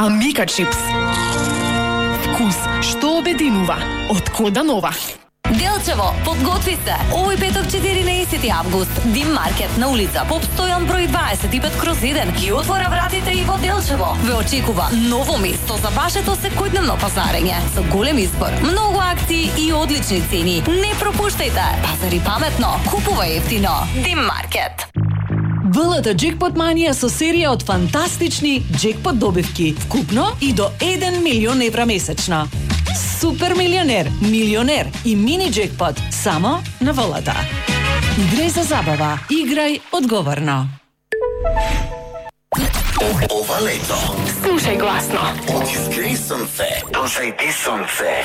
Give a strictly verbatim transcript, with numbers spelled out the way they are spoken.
Амика чипс. Вкус што обединува. Од Кода Нова. Делчево, подготви се! Овој петок четиринаесети август, Дим Маркет на улица Поп Стојан број дваесет и пет кроз еден ги отвора вратите и во Делчево. Ве очекува ново место за вашето секојдневно пазарење со голем избор, многу акции и одлични цени. Не пропуштајте! Пазари паметно, купувај ефтино. Дим Маркет. ВЛТ Джекпот Манија со серија од фантастични джекпот добивки, вкупно и до еден милион евра месечно. Супер милионер, милионер и мини джекпот само на ВЛТ. Играј за забава, играј одговорно. Ова лето Слушај гласно. од Искри сонце до зајди сонце.